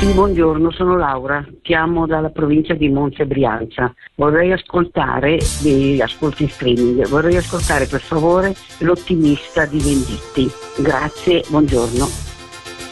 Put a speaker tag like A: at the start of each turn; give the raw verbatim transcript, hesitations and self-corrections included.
A: Sì, buongiorno, sono Laura, chiamo dalla provincia di Monza e Brianza. Vorrei ascoltare, di ascolti in streaming, vorrei ascoltare per favore L'ottimista di Venditti. Grazie, buongiorno.